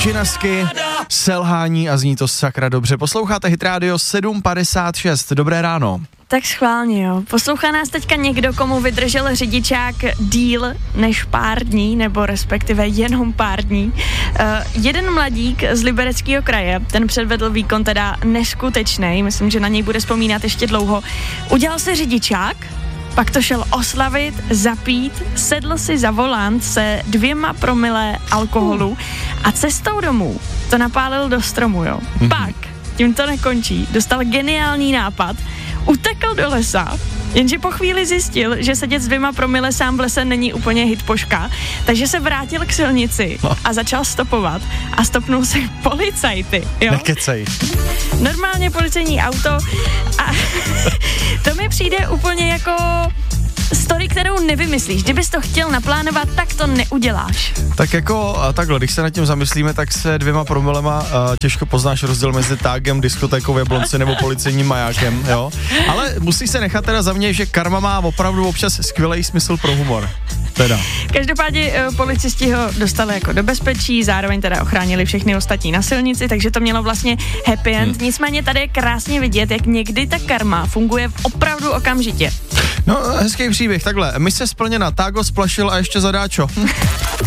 Činasky, selhání a zní to sakra dobře. Posloucháte Hit Radio 756, dobré ráno. Tak schválně, jo. Poslouchá nás teďka někdo, komu vydržel řidičák díl než pár dní, nebo respektive jenom pár dní. Jeden mladík z Libereckého kraje, ten předvedl výkon teda neskutečný, myslím, že na něj bude vzpomínat ještě dlouho. Udělal se řidičák, pak to šel oslavit, zapít, sedl si za volant se 2 promile alkoholu a cestou domů to napálil do stromu, jo. Pak, tím to nekončí, dostal geniální nápad, utekl do lesa, jenže po chvíli zjistil, že sedět s 2 promile sám v lese není úplně hitpoška, takže se vrátil k silnici a začal stopovat a stopnul se policajty, jo. Nekecej. Normálně policejní auto a to mi přijde úplně jako story, kterou nevymyslíš. Kdybys to chtěl naplánovat, tak to neuděláš. Tak jako takhle, když se nad tím zamyslíme, tak se 2 promilema těžko poznáš rozdíl mezi tágem, diskotékou v Jablonci nebo policejním majákem, jo. Ale musí se nechat teda za mě, že karma má opravdu občas skvělý smysl pro humor. Teda. Každopádně policisti ho dostali jako do bezpečí, zároveň teda ochránili všechny ostatní na silnici, takže to mělo vlastně happy end. Nicméně tady je krásně vidět, jak někdy ta karma funguje opravdu okamžitě. No, hezký příběh, takhle, mise splněna, tágo splašil a ještě zadáčo.